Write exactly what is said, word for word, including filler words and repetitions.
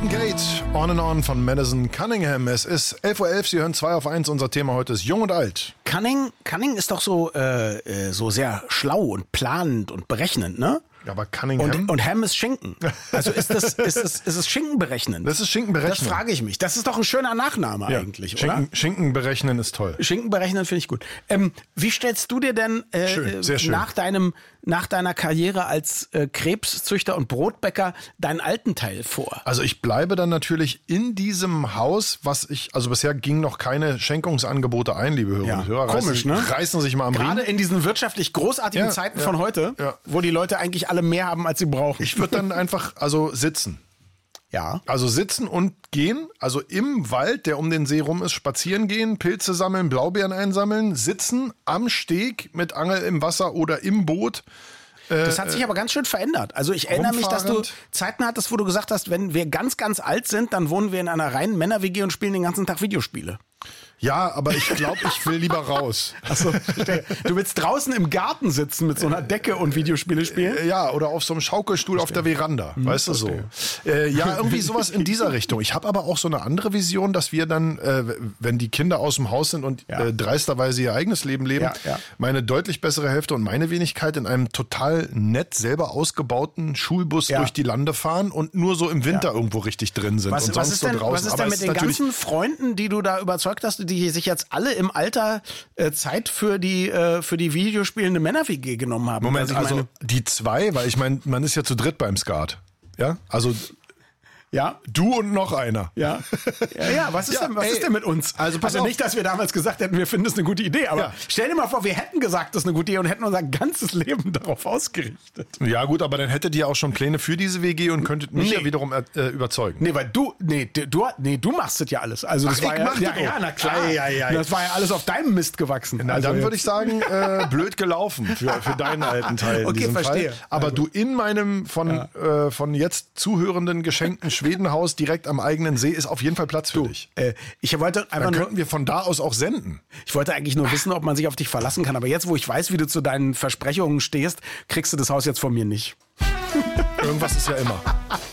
Golden Gate, On and On von Madison Cunningham. Es ist elf Uhr elf, Sie hören zwei auf eins. Unser Thema heute ist Jung und Alt. Cunning, Cunning ist doch so, äh, so sehr schlau und planend und berechnend, ne? Ja, aber Cunningham? Und, und Ham ist Schinken. Also ist das, ist es, ist es Schinken berechnen? Das ist Schinken berechnen. Das frage ich mich. Das ist doch ein schöner Nachname ja, eigentlich, Schinken, oder? Schinken berechnen ist toll. Schinken berechnen finde ich gut. Ähm, wie stellst du dir denn äh, schön, sehr schön. nach deinem nach deiner Karriere als äh, Krebszüchter und Brotbäcker deinen alten Teil vor? Also ich bleibe dann natürlich in diesem Haus, was ich, also bisher gingen noch keine Schenkungsangebote ein, liebe Hörer Ja, und Hörer. komisch, reißen, ne? Reißen sich mal am Gerade Riemen. in diesen wirtschaftlich großartigen Ja, Zeiten ja, von heute, ja. wo die Leute eigentlich alle mehr haben, als sie brauchen. Ich würde dann einfach, also sitzen. Ja. Also sitzen und gehen, also im Wald, der um den See rum ist, spazieren gehen, Pilze sammeln, Blaubeeren einsammeln, sitzen am Steg mit Angel im Wasser oder im Boot. Das hat sich aber ganz schön verändert. Also ich erinnere mich, dass du rumfahrend. Zeiten hattest, wo du gesagt hast, wenn wir ganz, ganz alt sind, dann wohnen wir in einer reinen Männer-W G und spielen den ganzen Tag Videospiele. Ja, aber ich glaube, ich will lieber raus. Achso, verstehe. Du willst draußen im Garten sitzen mit so einer Decke und Videospiele spielen? Ja, oder auf so einem Schaukelstuhl verstehe. auf der Veranda, hm, weißt du so. Äh, ja, irgendwie sowas in dieser Richtung. Ich habe aber auch so eine andere Vision, dass wir dann, äh, wenn die Kinder aus dem Haus sind und ja. äh, dreisterweise ihr eigenes Leben leben, ja, ja. meine deutlich bessere Hälfte und meine Wenigkeit in einem total nett selber ausgebauten Schulbus ja. durch die Lande fahren und nur so im Winter ja. irgendwo richtig drin sind was, und was sonst ist so denn, draußen. Was ist aber denn mit den ganzen Freunden, die du da überzeugt hast, die sich jetzt alle im Alter äh, Zeit für die äh, für die videospielende Männer-W G genommen haben? Moment, also, also meine, die zwei, weil ich meine, man ist ja zu dritt beim Skat. Ja, also ja, du und noch einer. Ja, ja, ja. Was ist ja, denn, was ey, ist denn mit uns? Also, pass also auf. nicht, dass wir damals gesagt hätten, wir finden das eine gute Idee, aber Ja. stell dir mal vor, wir hätten gesagt, das ist eine gute Idee und hätten unser ganzes Leben darauf ausgerichtet. Ja gut, aber dann hättet ihr auch schon Pläne für diese W G und könntet mich Nee. ja wiederum äh, überzeugen. Nee, weil du, nee, du, nee, du machst das ja alles. Also das Ach, war ich ja, mach ja, das auch. ja, na klar. Ei, ei, ei. Das war ja alles auf deinem Mist gewachsen. Na, also dann jetzt- würde ich sagen, äh, blöd gelaufen für, für deinen alten Teil in Okay, diesem verstehe. Fall. Aber Also. du in meinem von, Ja. äh, von jetzt zuhörenden geschenkten Schwedenhaus direkt am eigenen See ist auf jeden Fall Platz für dich. Äh, ich wollte einfach Dann nur, könnten wir von da aus auch senden. ich wollte eigentlich nur wissen, ob man sich auf dich verlassen kann. Aber jetzt, wo ich weiß, wie du zu deinen Versprechungen stehst, kriegst du das Haus jetzt von mir nicht. Irgendwas ist ja immer.